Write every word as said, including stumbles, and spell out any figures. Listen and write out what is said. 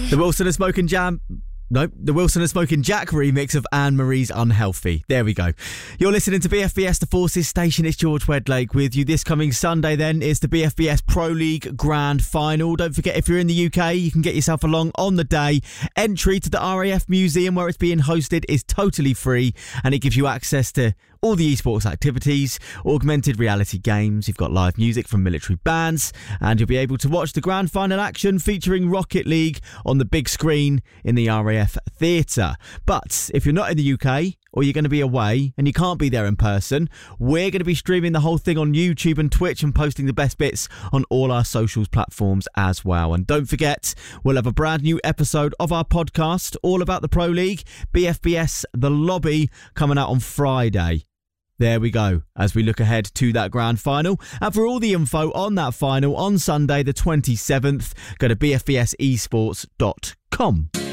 The Wilson and Smoking Jam... Nope, the Wilson and Smoking Jack remix of Anne Marie's Unhealthy. There we go. You're listening to B F B S, the Forces Station. It's George Wedlake with you. This coming Sunday, then, is the B F B S Pro League Grand Final. Don't forget, if you're in the U K, you can get yourself along on the day. Entry to the R A F Museum, where it's being hosted, is totally free, and it gives you access to all the esports activities, augmented reality games. You've got live music from military bands, and you'll be able to watch the grand final action featuring Rocket League on the big screen in the R A F Theatre. But if you're not in the U K, or you're going to be away and you can't be there in person, we're going to be streaming the whole thing on YouTube and Twitch and posting the best bits on all our socials platforms as well. And don't forget, we'll have a brand new episode of our podcast all about the Pro League, B F B S The Lobby, coming out on Friday. There we go, as we look ahead to that grand final. And for all the info on that final on Sunday the twenty-seventh, go to b f b s esports dot com.